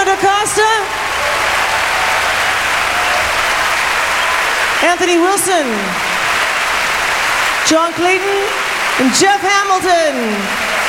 Anna DaCosta, Anthony Wilson, John Clayton, and Jeff Hamilton.